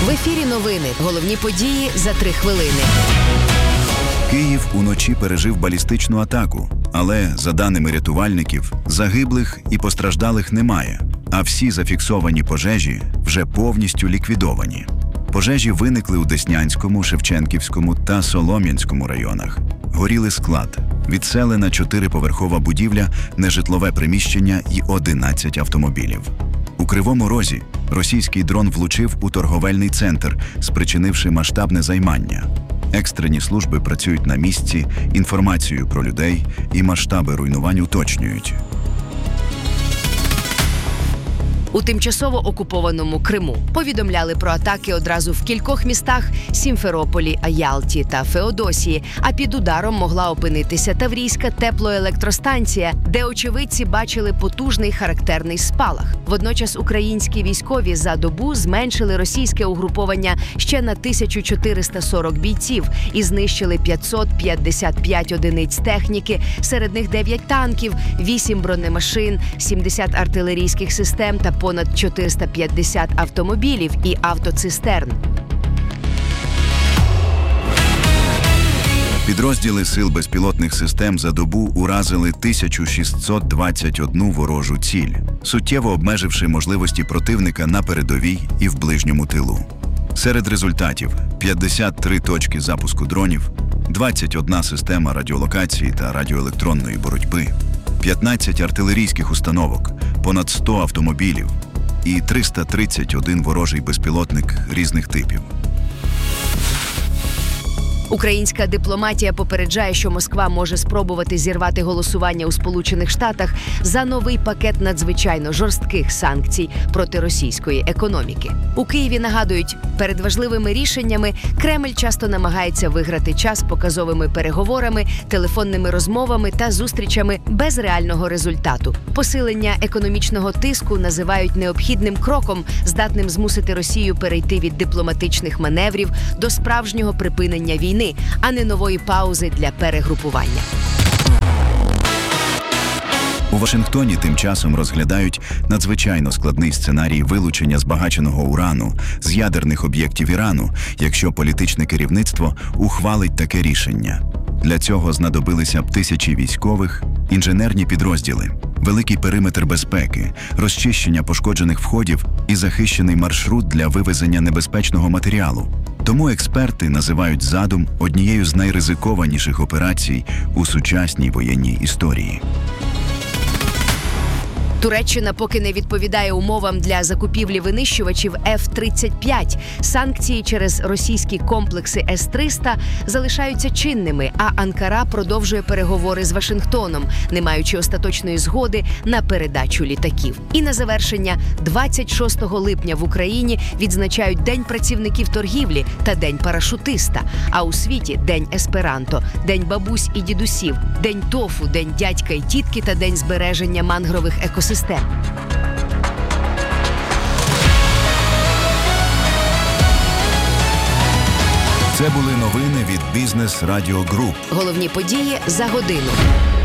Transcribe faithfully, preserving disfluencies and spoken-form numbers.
В ефірі новини. Головні події за три хвилини. Київ уночі пережив балістичну атаку, але, за даними рятувальників, загиблих і постраждалих немає, а всі зафіксовані пожежі вже повністю ліквідовані. Пожежі виникли у Деснянському, Шевченківському та Солом'янському районах. Горіли склад, відселена чотириповерхова будівля, нежитлове приміщення і одинадцять автомобілів. У Кривому Розі російський дрон влучив у торговельний центр, спричинивши масштабне займання. Екстрені служби працюють на місці, інформацію про людей і масштаби руйнувань уточнюють. У тимчасово окупованому Криму повідомляли про атаки одразу в кількох містах – Сімферополі, Ялті та Феодосії, а під ударом могла опинитися Таврійська теплоелектростанція, де очевидці бачили потужний характерний спалах. Водночас українські військові за добу зменшили російське угруповання ще на тисячу чотириста сорок бійців і знищили п'ятсот п'ятдесят п'ять одиниць техніки, серед них дев'ять танків, вісім бронемашин, сімдесят артилерійських систем та понад чотириста п'ятдесят автомобілів і автоцистерн. Підрозділи сил безпілотних систем за добу уразили тисячу шістсот двадцять одну ворожу ціль, суттєво обмеживши можливості противника на передовій і в ближньому тилу. Серед результатів – п'ятдесят три точки запуску дронів, двадцять одна система радіолокації та радіоелектронної боротьби, п'ятнадцять артилерійських установок, понад сто автомобілів і триста тридцять один ворожий безпілотник різних типів. Українська дипломатія попереджає, що Москва може спробувати зірвати голосування у Сполучених Штатах за новий пакет надзвичайно жорстких санкцій проти російської економіки. У Києві нагадують, перед важливими рішеннями Кремль часто намагається виграти час показовими переговорами, телефонними розмовами та зустрічами без реального результату. Посилення економічного тиску називають необхідним кроком, здатним змусити Росію перейти від дипломатичних маневрів до справжнього припинення війни, а не нової паузи для перегрупування. У Вашингтоні тим часом розглядають надзвичайно складний сценарій вилучення збагаченого урану з ядерних об'єктів Ірану, якщо політичне керівництво ухвалить таке рішення. Для цього знадобилися б тисячі військових, інженерні підрозділи, великий периметр безпеки, розчищення пошкоджених входів і захищений маршрут для вивезення небезпечного матеріалу. Тому експерти називають задум однією з найризикованіших операцій у сучасній воєнній історії. Туреччина поки не відповідає умовам для закупівлі винищувачів еф тридцять п'ять. Санкції через російські комплекси ес триста залишаються чинними, а Анкара продовжує переговори з Вашингтоном, не маючи остаточної згоди на передачу літаків. І на завершення, двадцять шостого липня в Україні відзначають День працівників торгівлі та День парашутиста, а у світі – День есперанто, День бабусь і дідусів, День тофу, День дядька і тітки та День збереження мангрових екосистем. Це були новини від Бізнес Радіо Груп. Головні події за годину.